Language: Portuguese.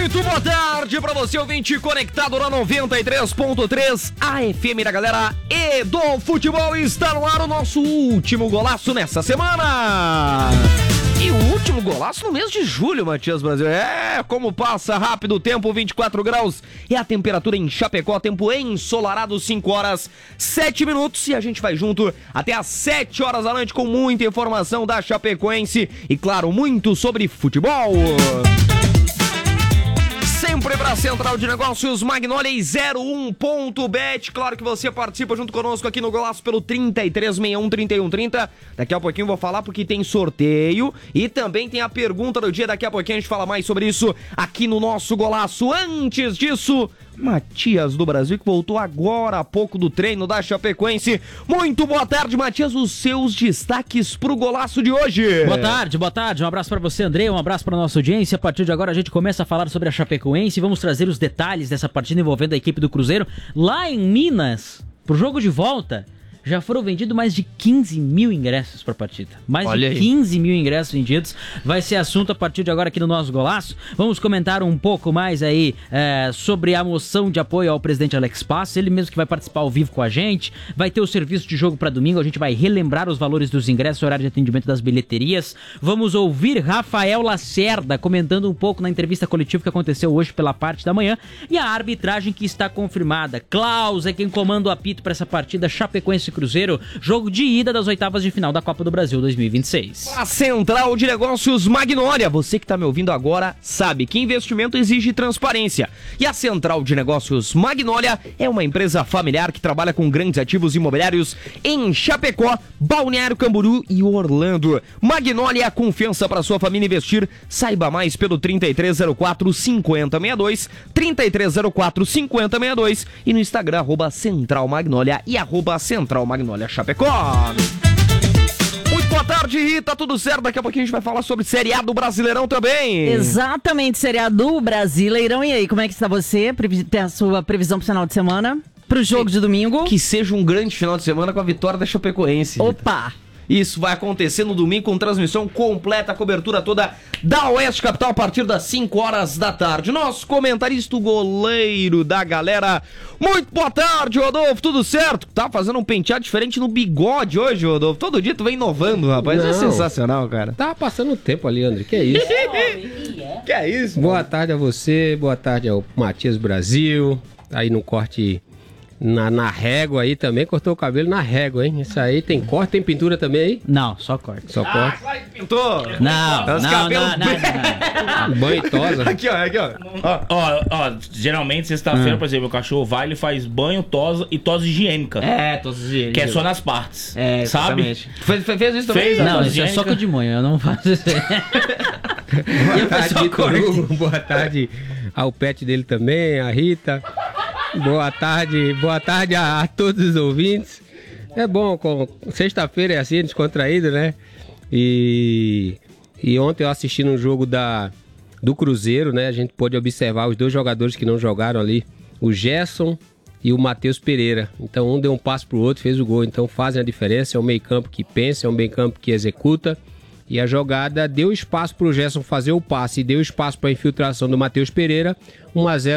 Muito boa tarde pra você, ouvinte conectado na 93.3 AFM da galera e do futebol. Está no ar o nosso último golaço nessa semana. E o último golaço no mês de julho, Matias Brasil. Como passa rápido o tempo, 24 graus. E a temperatura em Chapecó, tempo ensolarado, 5 horas, 7 minutos. E a gente vai junto até às 7 horas da noite com muita informação da Chapecoense. E claro, muito sobre futebol. Sempre para a Central de Negócios Magnolia 01.bet. Claro que você participa junto conosco aqui no Golaço pelo 3361-3130. Daqui a pouquinho eu vou falar porque tem sorteio e também tem a pergunta do dia. Daqui a pouquinho a gente fala mais sobre isso aqui no nosso Golaço. Antes disso, Matias do Brasil, que voltou agora há pouco do treino da Chapecoense. Muito boa tarde, Matias. Os seus destaques pro Golaço de hoje. Boa tarde. Um abraço para você, André. Um abraço para nossa audiência. A partir de agora a gente começa a falar sobre a Chapecoense e vamos trazer os detalhes dessa partida envolvendo a equipe do Cruzeiro. Lá em Minas, pro jogo de volta, já foram vendidos mais de 15 mil ingressos para a partida. Mais de 15 mil ingressos vendidos. Vai ser assunto a partir de agora aqui no nosso Golaço. Vamos comentar um pouco mais aí sobre a moção de apoio ao presidente Alex Passos. Ele mesmo que vai participar ao vivo com a gente. Vai ter o serviço de jogo para domingo. A gente vai relembrar os valores dos ingressos, horário de atendimento das bilheterias. Vamos ouvir Rafael Lacerda comentando um pouco na entrevista coletiva que aconteceu hoje pela parte da manhã. E a arbitragem que está confirmada. Klaus é quem comanda o apito para essa partida Chapecoense Cruzeiro, jogo de ida das oitavas de final da Copa do Brasil 2026. A Central de Negócios Magnolia, você que está me ouvindo agora sabe que investimento exige transparência. E a Central de Negócios Magnolia é uma empresa familiar que trabalha com grandes ativos imobiliários em Chapecó, Balneário Camboriú e Orlando. Magnolia, confiança para sua família investir. Saiba mais pelo 3304-5062, 3304-5062 e no Instagram, @Central Magnolia e @Central Magnolia Chapecó. Muito boa tarde, Rita, tudo certo? Daqui a pouquinho a gente vai falar sobre Série A do Brasileirão também. Exatamente, Série A do Brasileirão. E aí, como é que está você? Tem a sua previsão pro final de semana? Pro jogo de domingo? Que seja um grande final de semana com a vitória da Chapecoense. Opa! Isso vai acontecer no domingo com transmissão completa, a cobertura toda da Oeste Capital a partir das 5 horas da tarde. Nosso comentarista, o goleiro da galera. Muito boa tarde, Rodolfo, tudo certo? Tá fazendo um penteado diferente no bigode hoje, Rodolfo. Todo dia tu vem inovando, rapaz. Não. É sensacional, cara. Tava passando o tempo ali, André. Que é isso? Que é isso? Boa tarde a você, boa tarde ao Matias Brasil. Aí no corte na régua aí também, cortou o cabelo na régua, hein? Isso aí tem corte, tem pintura também aí? Não, só corte. Só corte. Claro que pintou. Não. Banho e tosa. Aqui, ó. Ó, geralmente sexta-feira, por exemplo, o cachorro vai, ele faz banho, tosa e tosa higiênica. Todos os dias. Que é só nas partes. Sabe? Fez isso também? Fez, Não, tosa isso é higiênica. soco de manhã, eu não faço isso. Boa tarde, Vitor Hugo. Boa tarde ao pet dele também, a Rita. Boa tarde a todos os ouvintes. É bom, sexta-feira é assim, descontraído, né? E ontem eu assisti no jogo do Cruzeiro, né? A gente pôde observar os dois jogadores que não jogaram ali, o Gerson e o Matheus Pereira. Então um deu um passo pro outro, fez o gol. Então fazem a diferença, é um meio campo que pensa, é um meio campo que executa. E a jogada deu espaço pro Gerson fazer o passe e deu espaço para a infiltração do Matheus Pereira, 1-0.